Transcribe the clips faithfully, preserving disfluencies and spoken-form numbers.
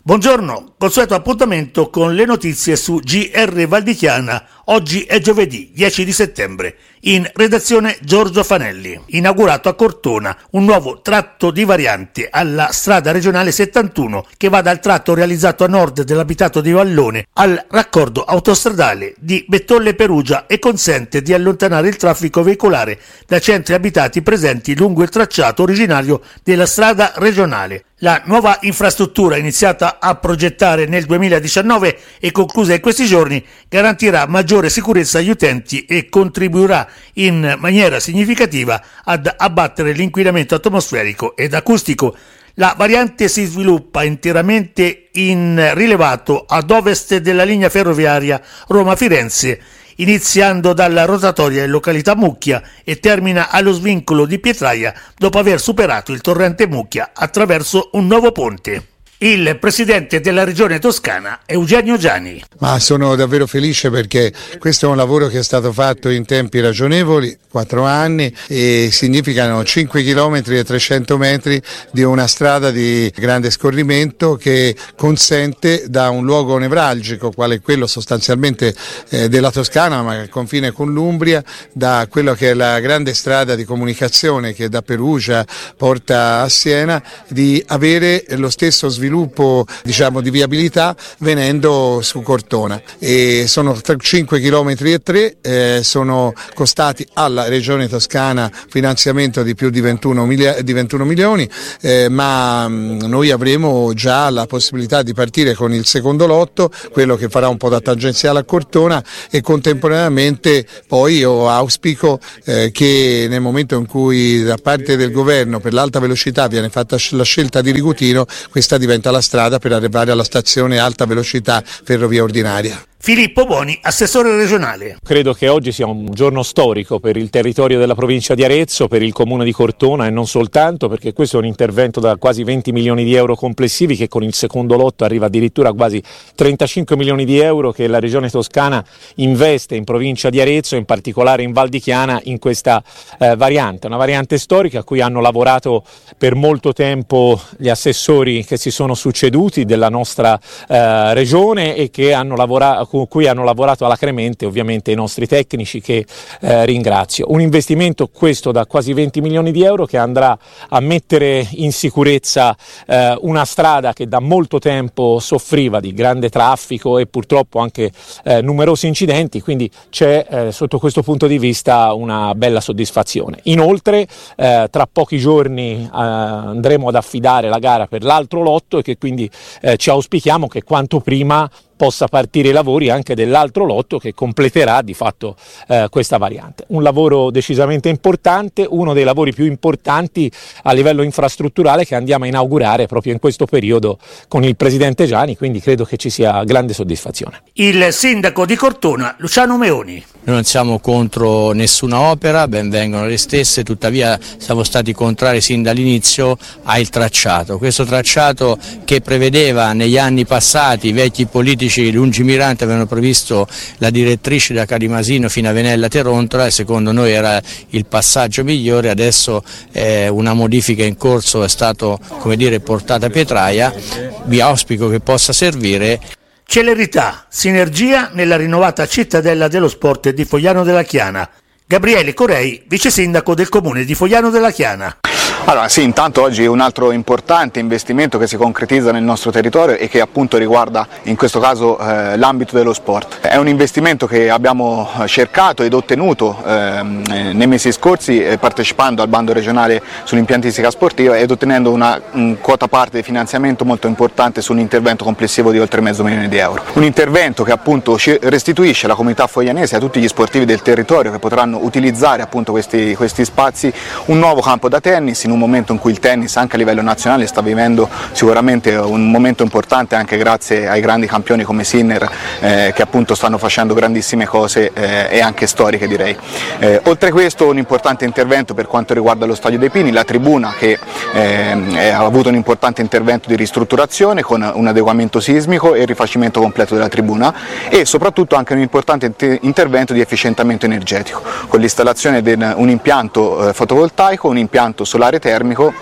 Buongiorno, consueto appuntamento con le notizie su G R Val di Chiana. Oggi è giovedì dieci di settembre. In redazione Giorgio Fanelli. Inaugurato a Cortona un nuovo tratto di variante alla strada regionale settantuno che va dal tratto realizzato a nord dell'abitato di Vallone al raccordo autostradale di Bettolle Perugia e consente di allontanare il traffico veicolare da centri abitati presenti lungo il tracciato originario della strada regionale. La nuova infrastruttura, iniziata a progettare nel duemiladiciannove e conclusa in questi giorni, garantirà maggiore sicurezza agli utenti e contribuirà in maniera significativa ad abbattere l'inquinamento atmosferico ed acustico. La variante si sviluppa interamente in rilevato ad ovest della linea ferroviaria Roma-Firenze, iniziando dalla rotatoria in località Mucchia e termina allo svincolo di Pietraia dopo aver superato il torrente Mucchia attraverso un nuovo ponte. Il presidente della regione Toscana, Eugenio Giani. Ma sono davvero felice perché questo è un lavoro che è stato fatto in tempi ragionevoli, quattro anni, e significano cinque chilometri e trecento metri di una strada di grande scorrimento che consente da un luogo nevralgico, quale quello sostanzialmente eh, della Toscana, ma al confine con l'Umbria, da quello che è la grande strada di comunicazione che da Perugia porta a Siena, di avere lo stesso sviluppo sviluppo diciamo di viabilità venendo su Cortona, e sono cinque chilometri e tre, eh, sono costati alla regione Toscana finanziamento di più di ventuno milioni, eh, ma mh, noi avremo già la possibilità di partire con il secondo lotto, quello che farà un po' da tangenziale a Cortona, e contemporaneamente poi io auspico eh, che nel momento in cui da parte del governo per l'alta velocità viene fatta la scelta di Rigutino, questa diventa la strada per arrivare alla stazione alta velocità ferrovia ordinaria. Filippo Boni, assessore regionale. Credo che oggi sia un giorno storico per il territorio della provincia di Arezzo, per il comune di Cortona e non soltanto, perché questo è un intervento da quasi venti milioni di euro complessivi che con il secondo lotto arriva addirittura a quasi trentacinque milioni di euro che la regione toscana investe in provincia di Arezzo, in particolare in Val di Chiana, in questa eh, variante, una variante storica a cui hanno lavorato per molto tempo gli assessori che si sono succeduti della nostra eh, regione e che hanno lavorato con cui hanno lavorato alacremente ovviamente i nostri tecnici, che eh, ringrazio. Un investimento questo da quasi venti milioni di euro che andrà a mettere in sicurezza eh, una strada che da molto tempo soffriva di grande traffico e purtroppo anche eh, numerosi incidenti, quindi c'è eh, sotto questo punto di vista una bella soddisfazione. Inoltre eh, tra pochi giorni eh, andremo ad affidare la gara per l'altro lotto e che quindi eh, ci auspichiamo che quanto prima possa partire i lavori anche dell'altro lotto che completerà di fatto eh, questa variante. Un lavoro decisamente importante, uno dei lavori più importanti a livello infrastrutturale che andiamo a inaugurare proprio in questo periodo con il presidente Giani, quindi credo che ci sia grande soddisfazione. Il sindaco di Cortona, Luciano Meoni. Noi non siamo contro nessuna opera, ben vengano le stesse, tuttavia siamo stati contrari sin dall'inizio al tracciato. Questo tracciato che prevedeva negli anni passati, i vecchi politici lungimiranti avevano previsto la direttrice da Carimasino fino a Venella Terontola e secondo noi era il passaggio migliore. Adesso eh, una modifica in corso è stato, come dire, portata a Pietraia, vi auspico che possa servire. Celerità, sinergia nella rinnovata cittadella dello sport di Fogliano della Chiana. Gabriele Corei, vice sindaco del comune di Fogliano della Chiana. Allora sì, intanto oggi un altro importante investimento che si concretizza nel nostro territorio e che appunto riguarda in questo caso eh, l'ambito dello sport. È un investimento che abbiamo cercato ed ottenuto eh, nei mesi scorsi eh, partecipando al bando regionale sull'impiantistica sportiva ed ottenendo una un quota parte di finanziamento molto importante su un intervento complessivo di oltre mezzo milione di euro. Un intervento che appunto restituisce alla comunità foglianese e a tutti gli sportivi del territorio che potranno utilizzare appunto questi, questi spazi un nuovo campo da tennis in un momento in cui il tennis anche a livello nazionale sta vivendo sicuramente un momento importante anche grazie ai grandi campioni come Sinner eh, che appunto stanno facendo grandissime cose eh, e anche storiche direi. Eh, oltre a questo un importante intervento per quanto riguarda lo Stadio dei Pini, la tribuna che eh, ha avuto un importante intervento di ristrutturazione con un adeguamento sismico e il rifacimento completo della tribuna e soprattutto anche un importante intervento di efficientamento energetico con l'installazione di un impianto eh, fotovoltaico, un impianto solare termico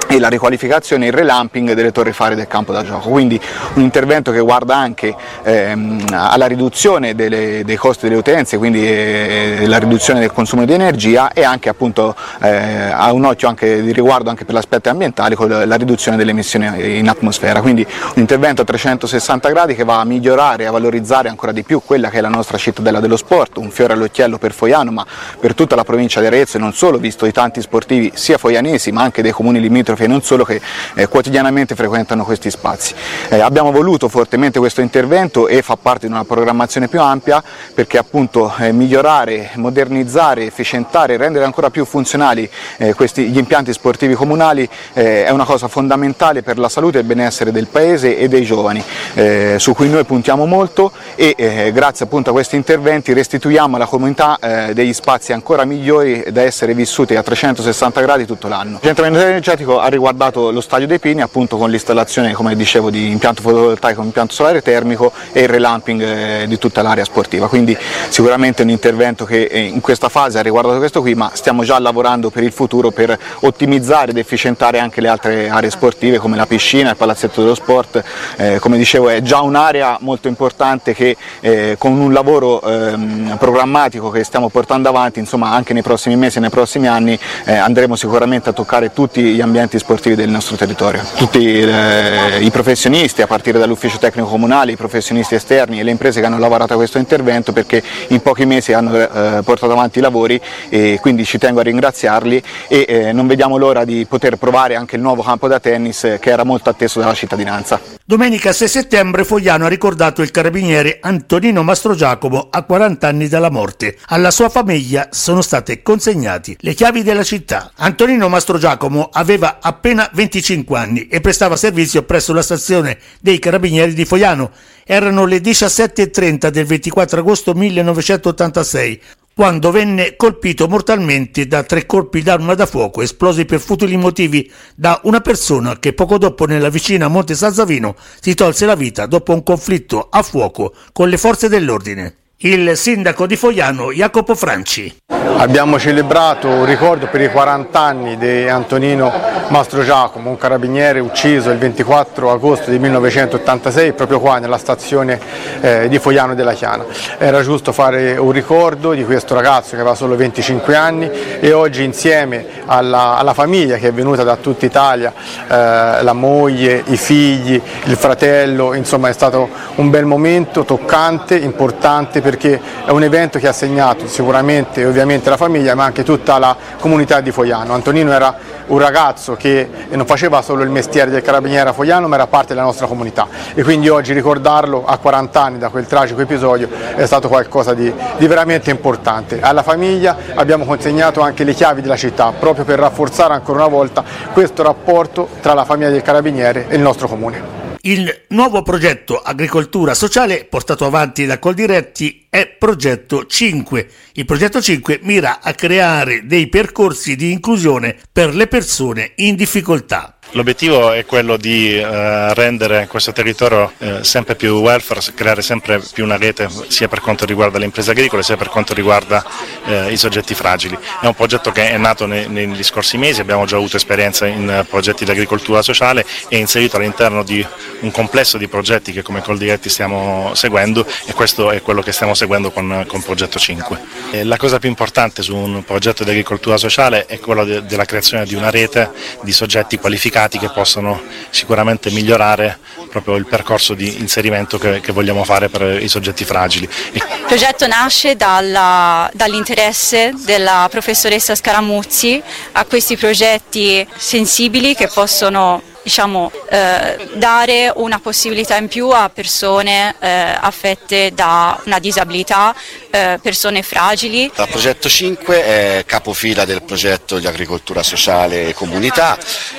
e la riqualificazione e il relamping delle torri fari del campo da gioco, quindi un intervento che guarda anche ehm, alla riduzione delle, dei costi delle utenze, quindi eh, la riduzione del consumo di energia e anche appunto eh, ha un occhio anche di riguardo anche per gli aspetti ambientali con la riduzione delle emissioni in atmosfera, quindi un intervento a trecentosessanta gradi che va a migliorare e a valorizzare ancora di più quella che è la nostra cittadella dello sport, un fiore all'occhiello per Foiano ma per tutta la provincia di Arezzo e non solo, visto i tanti sportivi sia foianesi ma anche dei comuni limitrofi e non solo che eh, quotidianamente frequentano questi spazi. Eh, abbiamo voluto fortemente questo intervento e fa parte di una programmazione più ampia perché appunto eh, migliorare, modernizzare, efficientare, rendere ancora più funzionali eh, questi, gli impianti sportivi comunali eh, è una cosa fondamentale per la salute e il benessere del paese e dei giovani, eh, su cui noi puntiamo molto e eh, grazie appunto a questi interventi restituiamo alla comunità eh, degli spazi ancora migliori da essere vissuti a trecentosessanta gradi tutto l'anno. Il centro energetico ha riguardato lo Stadio dei Pini appunto con l'installazione, come dicevo, di impianto fotovoltaico, impianto solare termico e il relamping eh, di tutta l'area sportiva, quindi sicuramente un intervento che eh, in questa fase ha riguardato questo qui, ma stiamo già lavorando per il futuro per ottimizzare ed efficientare anche le altre aree sportive come la piscina, il palazzetto dello sport, eh, come dicevo è già un'area molto importante che eh, con un lavoro ehm, programmatico che stiamo portando avanti, insomma anche nei prossimi mesi e nei prossimi anni eh, andremo sicuramente a toccare tutti gli ambienti sportivi del nostro territorio. Tutti eh, i professionisti, a partire dall'ufficio tecnico comunale, i professionisti esterni e le imprese che hanno lavorato a questo intervento perché in pochi mesi hanno eh, portato avanti i lavori e quindi ci tengo a ringraziarli e eh, non vediamo l'ora di poter provare anche il nuovo campo da tennis eh, che era molto atteso dalla cittadinanza. Domenica sei settembre Foiano ha ricordato il carabiniere Antonino Mastrogiacomo a quaranta anni dalla morte. Alla sua famiglia sono state consegnati le chiavi della città. Antonino Mastrogiacomo aveva appena venticinque anni e prestava servizio presso la stazione dei carabinieri di Foiano. Erano le diciassette e trenta del ventiquattro agosto millenovecentottantasei quando venne colpito mortalmente da tre colpi d'arma da fuoco esplosi per futili motivi da una persona che poco dopo nella vicina Monte Sazzavino si tolse la vita dopo un conflitto a fuoco con le forze dell'ordine. Il sindaco di Foiano Jacopo Franci. Abbiamo celebrato un ricordo per i quaranta anni di Antonino Mastrogiacomo, un carabiniere ucciso il ventiquattro agosto del millenovecentottantasei proprio qua nella stazione eh, di Foiano della Chiana. Era giusto fare un ricordo di questo ragazzo che aveva solo venticinque anni e oggi insieme alla, alla famiglia che è venuta da tutta Italia, eh, la moglie, i figli, il fratello, insomma è stato un bel momento toccante, importante perché è un evento che ha segnato sicuramente ovviamente la famiglia ma anche tutta la comunità di Foiano. Antonino era un ragazzo che non faceva solo il mestiere del carabiniere a Foiano ma era parte della nostra comunità e quindi oggi ricordarlo a quaranta anni da quel tragico episodio è stato qualcosa di, di veramente importante. Alla famiglia abbiamo consegnato anche le chiavi della città proprio per rafforzare ancora una volta questo rapporto tra la famiglia del carabiniere e il nostro comune. Il nuovo progetto Agricoltura Sociale portato avanti da Coldiretti è Progetto cinque. Il Progetto cinque mira a creare dei percorsi di inclusione per le persone in difficoltà. L'obiettivo è quello di eh, rendere questo territorio eh, sempre più welfare, creare sempre più una rete sia per quanto riguarda le imprese agricole sia per quanto riguarda eh, i soggetti fragili. È un progetto che è nato nei, negli scorsi mesi, abbiamo già avuto esperienza in uh, progetti di agricoltura sociale e inserito all'interno di un complesso di progetti che come Coldiretti stiamo seguendo e questo è quello che stiamo seguendo con, con Progetto cinque. E la cosa più importante su un progetto di agricoltura sociale è quella de, della creazione di una rete di soggetti qualificati che possono sicuramente migliorare proprio il percorso di inserimento che, che vogliamo fare per i soggetti fragili. Il progetto nasce dalla, dall'interesse della professoressa Scaramuzzi a questi progetti sensibili che possono diciamo, eh, dare una possibilità in più a persone eh, affette da una disabilità, eh, persone fragili. Il Progetto cinque è capofila del progetto di agricoltura sociale e comunità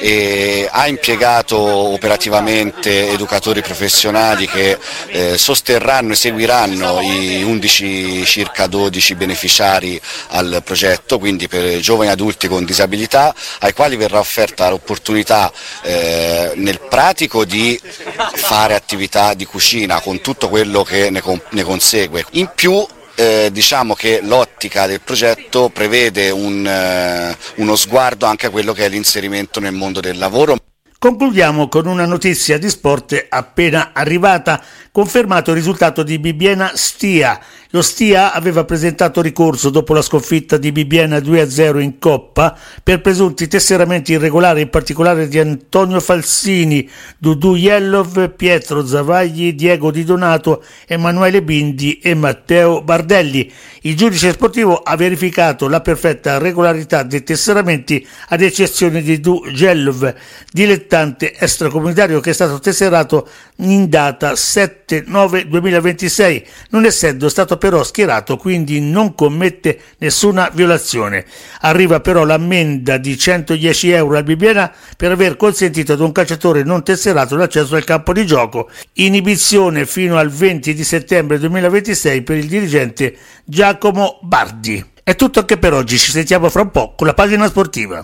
e ha impiegato operativamente educatori professionali che eh, sosterranno e seguiranno i undici, circa dodici beneficiari al progetto, quindi per giovani adulti con disabilità ai quali verrà offerta l'opportunità eh, nel pratico di fare attività di cucina con tutto quello che ne, ne consegue. In più eh, diciamo che l'ottica del progetto prevede un, eh, uno sguardo anche a quello che è l'inserimento nel mondo del lavoro. Concludiamo con una notizia di sport appena arrivata. Confermato il risultato di Bibbiena Stia. Lo Stia aveva presentato ricorso dopo la sconfitta di Bibbiena due a zero in Coppa per presunti tesseramenti irregolari, in particolare di Antonio Falsini, Dudu Yellov, Pietro Zavagli, Diego Di Donato, Emanuele Bindi e Matteo Bardelli. Il giudice sportivo ha verificato la perfetta regolarità dei tesseramenti, ad eccezione di Du Yellov, dilettante extracomunitario che è stato tesserato in data sette nove duemilaventisei, non essendo stato però schierato, quindi non commette nessuna violazione. Arriva però l'ammenda di centodieci euro al Bibbiena per aver consentito ad un calciatore non tesserato l'accesso al campo di gioco. Inibizione fino al venti di settembre duemilaventisei per il dirigente Giacomo Bardi. È tutto anche per oggi, ci sentiamo fra un po' con la pagina sportiva.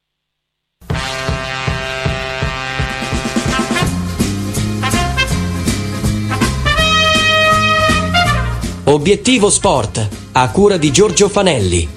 Obiettivo Sport, a cura di Giorgio Fanelli.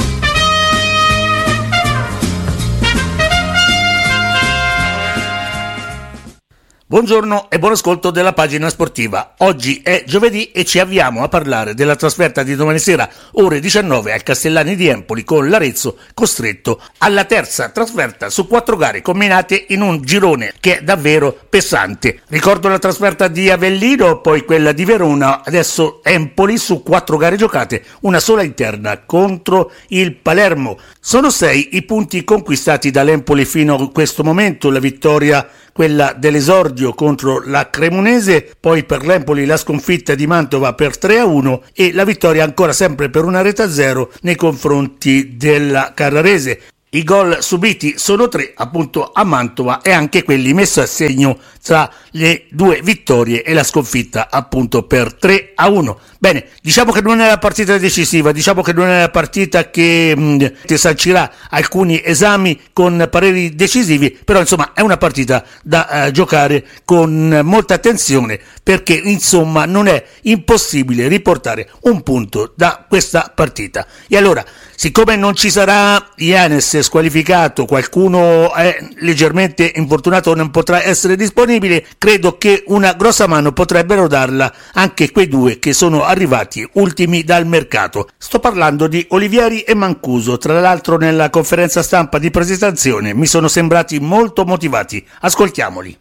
Buongiorno e buon ascolto della pagina sportiva. Oggi è giovedì e ci avviamo a parlare della trasferta di domani sera, ore diciannove, al Castellani di Empoli, con l'Arezzo costretto alla terza trasferta su quattro gare combinate in un girone che è davvero pesante. Ricordo la trasferta di Avellino, poi quella di Verona, adesso Empoli su quattro gare giocate, una sola interna contro il Palermo. Sono sei i punti conquistati dall'Empoli fino a questo momento, la vittoria quella dell'esordio contro la Cremonese, poi per l'Empoli la sconfitta di Mantova per tre a uno e la vittoria ancora sempre per una rete a zero nei confronti della Carrarese. I gol subiti sono tre appunto a Mantova e anche quelli messi a segno tra le due vittorie e la sconfitta appunto per tre a uno. Bene, diciamo che non è la partita decisiva, diciamo che non è la partita che mh, ti sancirà alcuni esami con pareri decisivi, però insomma è una partita da uh, giocare con molta attenzione, perché insomma non è impossibile riportare un punto da questa partita. E allora, siccome non ci sarà Ianes squalificato, qualcuno è leggermente infortunato o non potrà essere disponibile, credo che una grossa mano potrebbero darla anche quei due che sono arrivati ultimi dal mercato. Sto parlando di Olivieri e Mancuso. Tra l'altro nella conferenza stampa di presentazione mi sono sembrati molto motivati. Ascoltiamoli.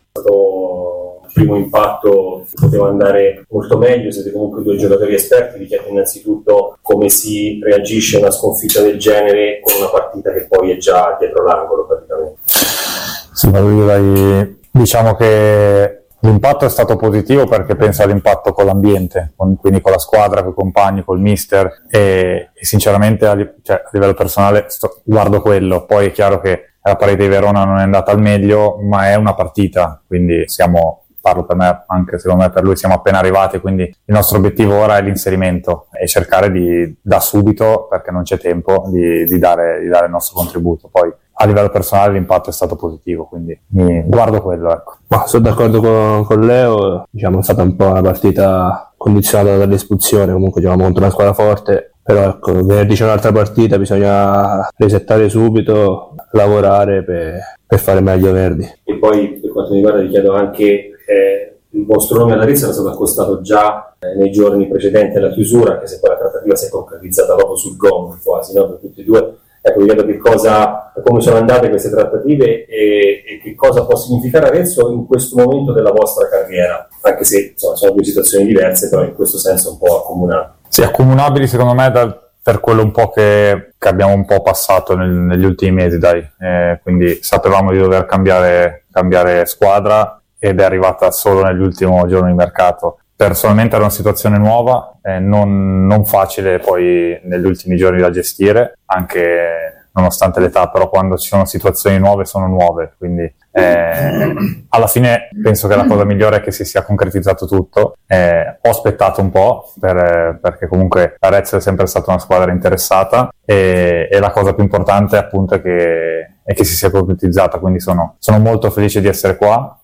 Il primo impatto poteva andare molto meglio, siete comunque due giocatori esperti, vi chiedo innanzitutto come si reagisce a una sconfitta del genere con una partita che poi è già dietro l'angolo praticamente. Sì, ma lui, diciamo che l'impatto è stato positivo perché penso all'impatto con l'ambiente, con, quindi con la squadra, con i compagni, col mister e, e sinceramente a, cioè, a livello personale sto, guardo quello. Poi è chiaro che la partita di Verona non è andata al meglio, ma è una partita, quindi siamo, parlo per me, anche secondo me per lui siamo appena arrivati, quindi il nostro obiettivo ora è l'inserimento e cercare di, da subito, perché non c'è tempo, di, di, dare, di dare il nostro contributo. Poi a livello personale l'impatto è stato positivo, quindi mi guardo quello, ecco. Ma sono d'accordo con, con Leo, diciamo è stata un po' una partita condizionata dall'espulsione, comunque giocavamo contro una squadra forte, però ecco, venerdì c'è un'altra partita, bisogna resettare subito, lavorare per, per fare meglio Verdi. E poi per quanto mi riguarda vi chiedo anche, eh, il vostro nome all'Arezzo era stato accostato già eh, nei giorni precedenti alla chiusura, anche se poi la trattativa si è concretizzata proprio sul gong quasi, no? Per tutti e due. Ecco, vi chiedo che cosa, come sono andate queste trattative e, e che cosa può significare Arezzo in questo momento della vostra carriera, anche se insomma, sono due situazioni diverse, però in questo senso un po' accomunate. Sì, accomunabili secondo me dal, per quello un po' che, che abbiamo un po' passato nel, negli ultimi mesi, dai. Eh, quindi sapevamo di dover cambiare, cambiare squadra ed è arrivata solo nell'ultimo giorno di mercato. Personalmente era una situazione nuova, eh, non, non facile poi negli ultimi giorni da gestire, anche nonostante l'età, però quando ci sono situazioni nuove sono nuove, quindi eh, alla fine penso che la cosa migliore è che si sia concretizzato tutto. Eh, ho aspettato un po' per, perché comunque Arezzo è sempre stata una squadra interessata e, e la cosa più importante appunto è che, è che si sia concretizzata, quindi sono, sono molto felice di essere qua.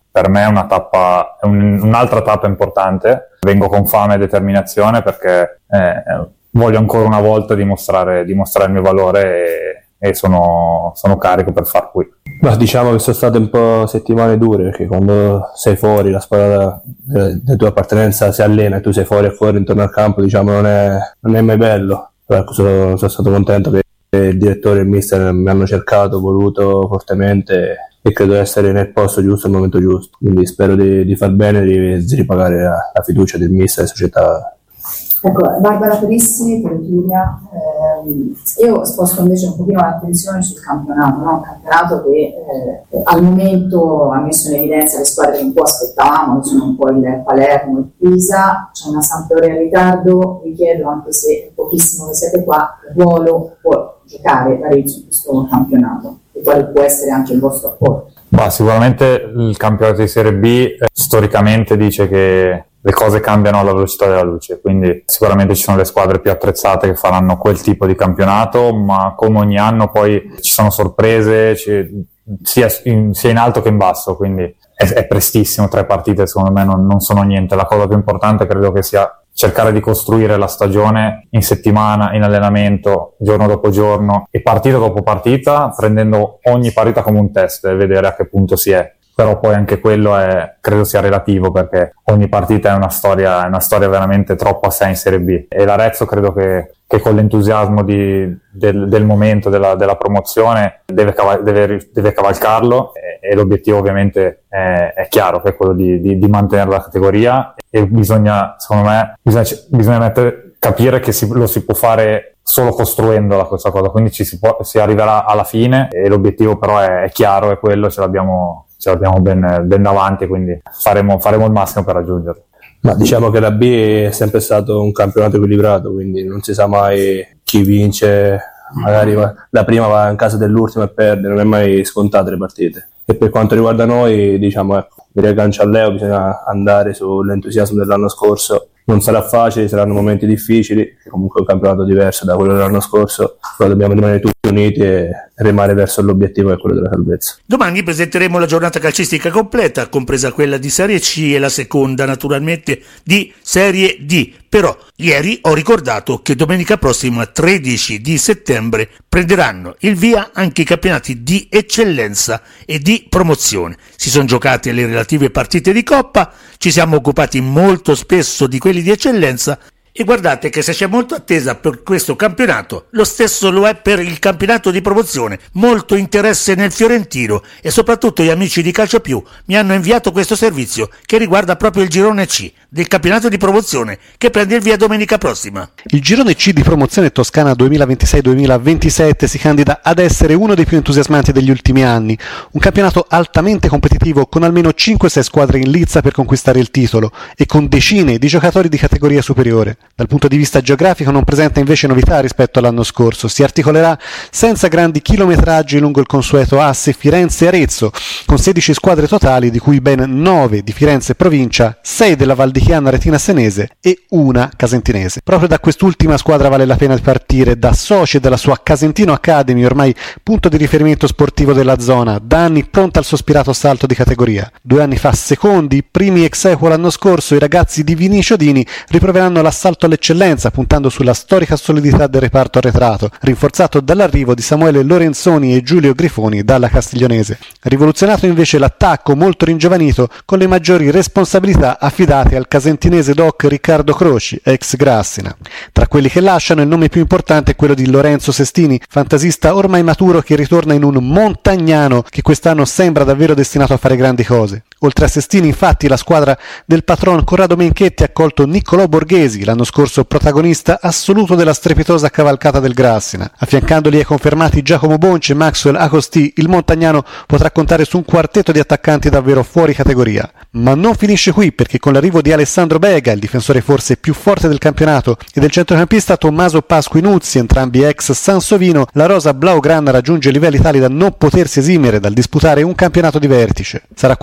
per me è una tappa, è un, un'altra tappa importante. Vengo con fame e determinazione perché eh, voglio ancora una volta dimostrare, dimostrare il mio valore e, e sono, sono carico per far qui. Ma diciamo che sono state un po' settimane dure, perché quando sei fuori, la squadra della tua appartenenza si allena e tu sei fuori e fuori intorno al campo, diciamo non è, non è mai bello. Però ecco, sono, sono stato contento che il direttore e il mister mi hanno cercato, voluto fortemente e credo di essere nel posto giusto al momento giusto. Quindi spero di, di far bene e di ripagare la, la fiducia del mister e della società. Ecco, Barbara Perissi, Perugia, ehm, io sposto invece un pochino l'attenzione sul campionato, no? Un campionato che eh, al momento ha messo in evidenza le squadre che un po' aspettavamo, che sono un po' il Palermo, il Pisa, c'è una Sampdoria in ritardo, vi chiedo, anche se è pochissimo che siete qua, il ruolo può giocare l'Arezzo in questo campionato e quale può essere anche il vostro apporto? Bah, sicuramente il campionato di Serie B eh, storicamente dice che le cose cambiano alla velocità della luce, quindi sicuramente ci sono le squadre più attrezzate che faranno quel tipo di campionato, ma come ogni anno poi ci sono sorprese ci, sia, in, sia in alto che in basso, quindi è, è prestissimo, tre partite secondo me non, non sono niente. La cosa più importante credo che sia cercare di costruire la stagione in settimana, in allenamento, giorno dopo giorno e partita dopo partita, prendendo ogni partita come un test e vedere a che punto si è. Però poi anche quello è, credo sia relativo, perché ogni partita è una storia, è una storia veramente troppo a sé in Serie B, e l'Arezzo credo che, che con l'entusiasmo di, del, del momento della, della promozione deve, caval- deve, deve cavalcarlo e, e l'obiettivo ovviamente è, è chiaro, che è quello di, di, di mantenere la categoria, e bisogna, secondo me, bisogna, bisogna mettere, capire che si, lo si può fare solo costruendola questa cosa, quindi ci si, può, si arriverà alla fine, e l'obiettivo però è, è chiaro, è quello, ce l'abbiamo ce l'abbiamo ben, ben davanti, quindi faremo, faremo il massimo per raggiungerlo. Ma diciamo che la B è sempre stato un campionato equilibrato, quindi non si sa mai chi vince, magari va, la prima va in casa dell'ultima e perde, non è mai scontate le partite. E per quanto riguarda noi, diciamo, ecco, mi riaggancio a Leo, bisogna andare sull'entusiasmo dell'anno scorso. Non sarà facile, saranno momenti difficili, comunque è un campionato diverso da quello dell'anno scorso, però dobbiamo rimanere tutti uniti e remare verso l'obiettivo, che è quello della salvezza. Domani presenteremo la giornata calcistica completa, compresa quella di Serie C e la seconda naturalmente di Serie D. Però ieri ho ricordato che domenica prossima, tredici di settembre, prenderanno il via anche i campionati di eccellenza e di promozione. Si sono giocate le relative partite di Coppa, ci siamo occupati molto spesso di quelli di eccellenza, e guardate che se c'è molto attesa per questo campionato, lo stesso lo è per il campionato di promozione, molto interesse nel fiorentino, e soprattutto gli amici di Calcio Più mi hanno inviato questo servizio che riguarda proprio il girone C del campionato di promozione, che prende il via domenica prossima. Il girone C di promozione Toscana duemilaventisei duemilaventisette si candida ad essere uno dei più entusiasmanti degli ultimi anni, un campionato altamente competitivo con almeno cinque sei squadre in lizza per conquistare il titolo e con decine di giocatori di categoria superiore. Dal punto di vista geografico non presenta invece novità rispetto all'anno scorso, si articolerà senza grandi chilometraggi lungo il consueto asse Firenze-Arezzo, con sedici squadre totali, di cui ben nove di Firenze provincia, sei della Val di Chiana Retina Senese e una casentinese. Proprio da quest'ultima squadra vale la pena partire, da soci della sua Casentino Academy, ormai punto di riferimento sportivo della zona, da anni pronta al sospirato salto di categoria. Due anni fa secondi, primi ex equo l'anno scorso, i ragazzi di Vinicio Dini riproveranno l'assalto all'eccellenza, puntando sulla storica solidità del reparto arretrato, rinforzato dall'arrivo di Samuele Lorenzoni e Giulio Grifoni dalla Castiglionese. Rivoluzionato invece l'attacco, molto ringiovanito, con le maggiori responsabilità affidate al casentinese doc Riccardo Croci, ex Grassina. Tra quelli che lasciano, il nome più importante è quello di Lorenzo Sestini, fantasista ormai maturo che ritorna in un Montagnano che quest'anno sembra davvero destinato a fare grandi cose. Oltre a Sestini, infatti, la squadra del patron Corrado Menchetti ha accolto Niccolò Borghesi, l'anno scorso protagonista assoluto della strepitosa cavalcata del Grassina. Affiancandoli ai confermati Giacomo Bonci e Maxwell Acosti, il Montagnano potrà contare su un quartetto di attaccanti davvero fuori categoria. Ma non finisce qui, perché con l'arrivo di Alessandro Bega, il difensore forse più forte del campionato, e del centrocampista Tommaso Pasquinuzzi, entrambi ex Sansovino, la rosa blaugrana raggiunge livelli tali da non potersi esimere dal disputare un campionato di vertice. Sarà quindi duro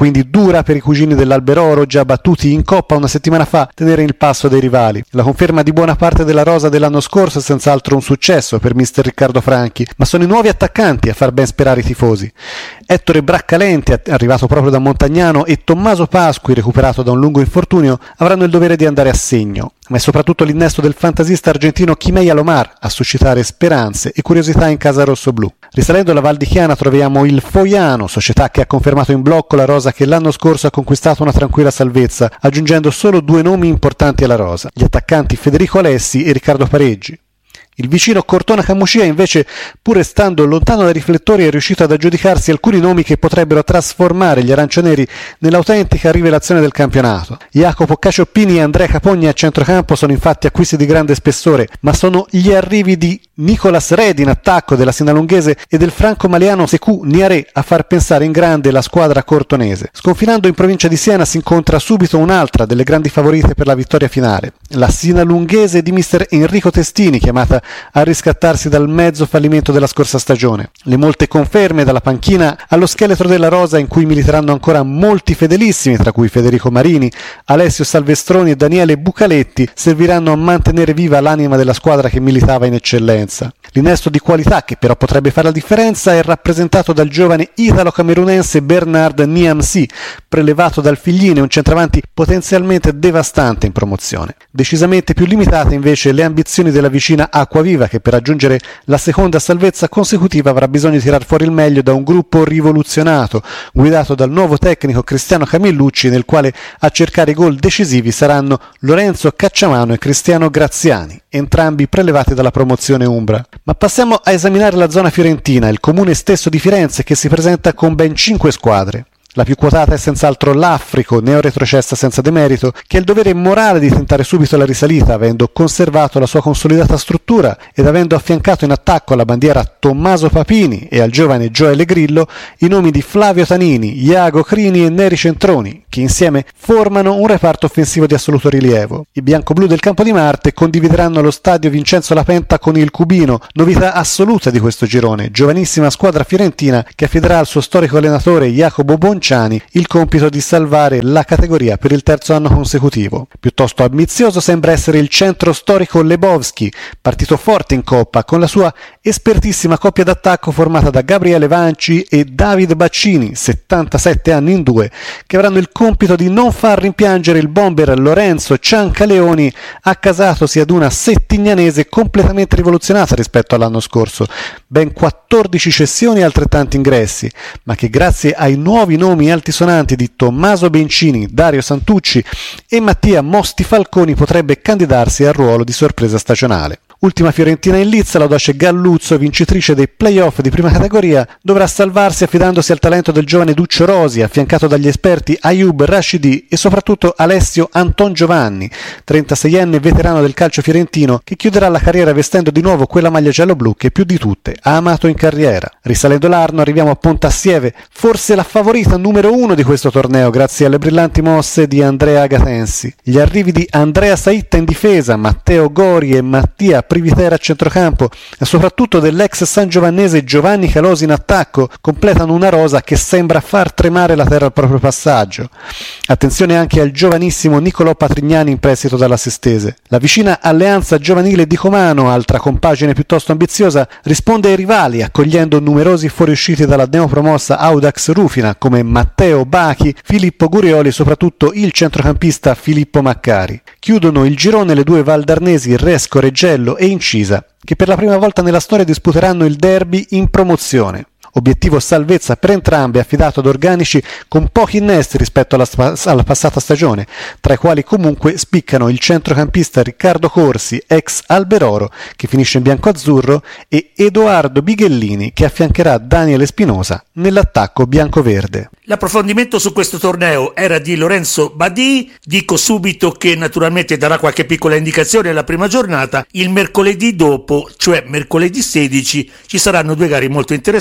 dura per i cugini dell'Alberoro, già battuti in Coppa una settimana fa, tenere il passo dei rivali. La conferma di buona parte della rosa dell'anno scorso è senz'altro un successo per mister Riccardo Franchi, ma sono i nuovi attaccanti a far ben sperare i tifosi. Ettore Braccalenti, arrivato proprio da Montagnano, e Tommaso Pasqui, recuperato da un lungo infortunio, avranno il dovere di andare a segno. Ma è soprattutto l'innesto del fantasista argentino Chimei Alomar a suscitare speranze e curiosità in casa rossoblù. Risalendo la Val di Chiana troviamo il Foiano, società che ha confermato in blocco la rosa che l'anno scorso ha conquistato una tranquilla salvezza, aggiungendo solo due nomi importanti alla rosa, gli attaccanti Federico Alessi e Riccardo Pareggi. Il vicino Cortona Camucia invece, pur restando lontano dai riflettori, è riuscito ad aggiudicarsi alcuni nomi che potrebbero trasformare gli arancianeri nell'autentica rivelazione del campionato. Jacopo Cacioppini e Andrea Capogna a centrocampo sono infatti acquisti di grande spessore, ma sono gli arrivi di Nicolas Redi in attacco della Sinalunghese e del franco-maliano Sekou Niaré a far pensare in grande la squadra cortonese. Sconfinando in provincia di Siena si incontra subito un'altra delle grandi favorite per la vittoria finale, la Sinalunghese di mister Enrico Testini, chiamata a riscattarsi dal mezzo fallimento della scorsa stagione. Le molte conferme dalla panchina allo scheletro della rosa, in cui militeranno ancora molti fedelissimi, tra cui Federico Marini, Alessio Salvestroni e Daniele Bucaletti, serviranno a mantenere viva l'anima della squadra che militava in eccellenza. L'innesto di qualità, che però potrebbe fare la differenza, è rappresentato dal giovane italo-camerunense Bernard Niamsi, prelevato dal Figline, un centravanti potenzialmente devastante in promozione. Decisamente più limitate invece le ambizioni della vicina Acquaviva, che per raggiungere la seconda salvezza consecutiva avrà bisogno di tirar fuori il meglio da un gruppo rivoluzionato, guidato dal nuovo tecnico Cristiano Camillucci, nel quale a cercare i gol decisivi saranno Lorenzo Cacciamano e Cristiano Graziani, entrambi prelevati dalla promozione umbra. Ma passiamo a esaminare la zona fiorentina, il comune stesso di Firenze, che si presenta con ben cinque squadre. La più quotata è senz'altro l'Africo, neoretrocessa senza demerito, che ha il dovere morale di tentare subito la risalita, avendo conservato la sua consolidata struttura ed avendo affiancato in attacco alla bandiera Tommaso Papini e al giovane Gioele Grillo i nomi di Flavio Tanini, Iago Crini e Neri Centroni, che insieme formano un reparto offensivo di assoluto rilievo. I biancoblù del Campo di Marte condivideranno lo stadio Vincenzo Lapenta con il Cubino, novità assoluta di questo girone, giovanissima squadra fiorentina che affiderà al suo storico allenatore Jacopo Bonciani il compito di salvare la categoria per il terzo anno consecutivo. Piuttosto ambizioso sembra essere il centro storico Lebowski, partito forte in Coppa con la sua espertissima coppia d'attacco formata da Gabriele Vanci e David Baccini, settantasette anni in due, che avranno il compito di non far rimpiangere il bomber Lorenzo Ciancaleoni, accasatosi ad una settignanese completamente rivoluzionata rispetto all'anno scorso, ben quattordici cessioni e altrettanti ingressi, ma che grazie ai nuovi nomi altisonanti di Tommaso Bencini, Dario Santucci e Mattia Mosti Falconi potrebbe candidarsi al ruolo di sorpresa stagionale. Ultima fiorentina in lizza, l'audace Galluzzo, vincitrice dei play-off di prima categoria, dovrà salvarsi affidandosi al talento del giovane Duccio Rosi, affiancato dagli esperti Ayub Rashidi e soprattutto Alessio Anton Giovanni, trentaseienne veterano del calcio fiorentino, che chiuderà la carriera vestendo di nuovo quella maglia giallo-blu che più di tutte ha amato in carriera. Risalendo l'Arno arriviamo a Pontassieve, forse la favorita numero uno di questo torneo grazie alle brillanti mosse di Andrea Gatensi. Gli arrivi di Andrea Saitta in difesa, Matteo Gori e Mattia Privitera a centrocampo e soprattutto dell'ex sangiovannese Giovanni Calosi in attacco completano una rosa che sembra far tremare la terra al proprio passaggio. Attenzione anche al giovanissimo Nicolò Patrignani in prestito dalla Sestese. La vicina alleanza giovanile di Comano, altra compagine piuttosto ambiziosa, risponde ai rivali accogliendo numerosi fuoriusciti dalla neopromossa Audax Rufina come Matteo Bachi, Filippo Gurioli e soprattutto il centrocampista Filippo Maccari. Chiudono il girone le due valdarnesi Resco Reggello e Incisa, che per la prima volta nella storia disputeranno il derby in promozione. Obiettivo salvezza per entrambe affidato ad organici con pochi innesti rispetto alla, alla passata stagione, tra i quali comunque spiccano il centrocampista Riccardo Corsi, ex Alberoro, che finisce in bianco-azzurro, e Edoardo Bighellini, che affiancherà Daniele Spinosa nell'attacco bianco-verde. L'approfondimento su questo torneo era di Lorenzo Badì. Dico subito che naturalmente darà qualche piccola indicazione alla prima giornata. Il mercoledì dopo, cioè mercoledì sedici, ci saranno due gare molto interessanti.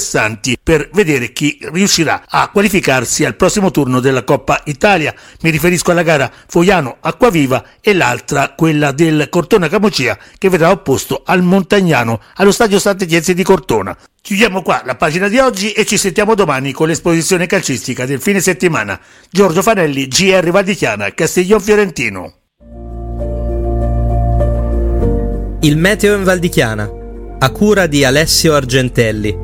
avanti per vedere chi riuscirà a qualificarsi al prossimo turno della Coppa Italia. Mi riferisco alla gara Fogliano-Acquaviva e l'altra, quella del Cortona Camocia, che vedrà opposto al Montagnano allo stadio Sant'Etienne di Cortona. Chiudiamo qua la pagina di oggi e ci sentiamo domani con l'esposizione calcistica del fine settimana. Giorgio Fanelli, G R Val di Chiana, Castiglion Fiorentino. Il meteo in Val di Chiana, a cura di Alessio Argentelli.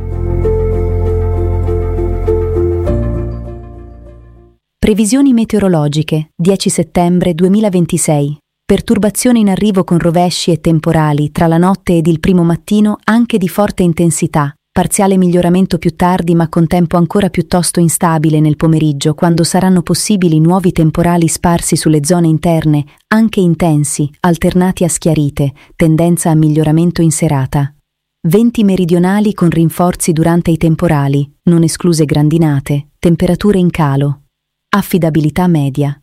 Previsioni meteorologiche, dieci settembre duemilaventisei. Perturbazioni in arrivo con rovesci e temporali tra la notte ed il primo mattino, anche di forte intensità. Parziale miglioramento più tardi, ma con tempo ancora piuttosto instabile nel pomeriggio, quando saranno possibili nuovi temporali sparsi sulle zone interne, anche intensi, alternati a schiarite, tendenza a miglioramento in serata. Venti meridionali con rinforzi durante i temporali, non escluse grandinate, temperature in calo. Affidabilità media.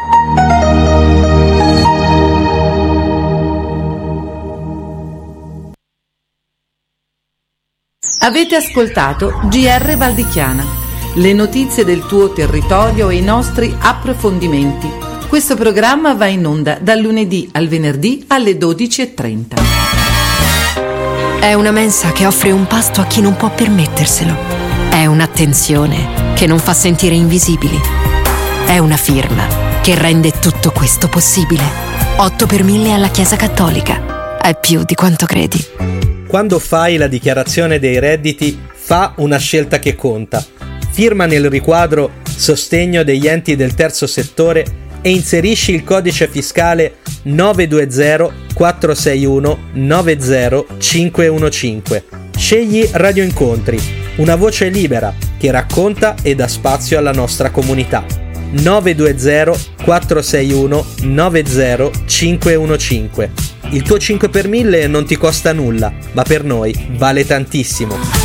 Avete ascoltato G R Val di Chiana, le notizie del tuo territorio e i nostri approfondimenti. Questo programma va in onda dal lunedì al venerdì alle dodici e trenta. È una mensa che offre un pasto a chi non può permetterselo. È un'attenzione che non fa sentire invisibili. È una firma che rende tutto questo possibile. otto per mille alla Chiesa Cattolica. È più di quanto credi. Quando fai la dichiarazione dei redditi, fa una scelta che conta. Firma nel riquadro Sostegno degli enti del terzo settore e inserisci il codice fiscale nove due zero quattro sei uno nove zero cinque uno cinque. Scegli Radio Incontri, una voce libera che racconta e dà spazio alla nostra comunità. nove due zero quattro sei uno nove zero cinque uno cinque. Il tuo cinque per mille non ti costa nulla, ma per noi vale tantissimo.